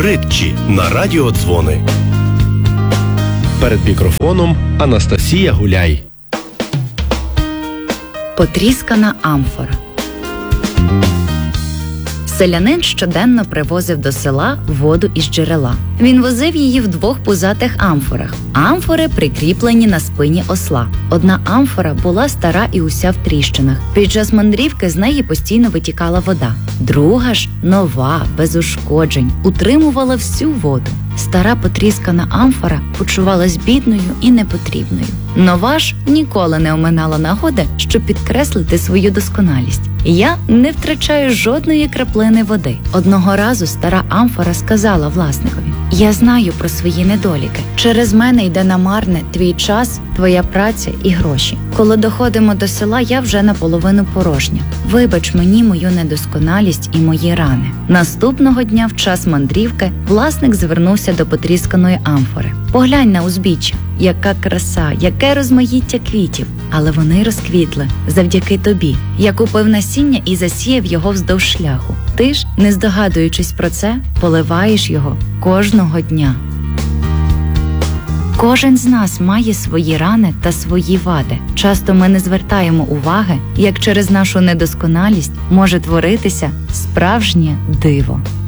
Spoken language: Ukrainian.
притчі на радіодзвони. Перед мікрофоном Анастасія Гуляй. Потріскана амфора. Селянин щоденно привозив до села воду із джерела. Він возив її в 2 пузатих амфорах. Амфори прикріплені на спині осла. Одна амфора була стара і уся в тріщинах. Під час мандрівки з неї постійно витікала вода. Друга ж, нова, без ушкоджень, утримувала всю воду. Стара потріскана амфора почувалась бідною і непотрібною. Нова ж ніколи не оминала нагоди, щоб підкреслити свою досконалість. Я не втрачаю жодної краплини води. Одного разу стара амфора сказала власникові: «Я знаю про свої недоліки. Через мене йде намарне твій час, твоя праця і гроші. Коли доходимо до села, я вже наполовину порожня. Вибач мені мою недосконалість і мої рани». Наступного дня в час мандрівки власник звернувся до потрісканої амфори. «Поглянь на узбіччя. Яка краса, яке розмаїття квітів. Але вони розквітли завдяки тобі. Я купив насіння і засіяв його вздовж шляху. Ти ж, не здогадуючись про це, поливаєш його кожного дня». Кожен з нас має свої рани та свої вади. Часто ми не звертаємо уваги, як через нашу недосконалість може творитися справжнє диво.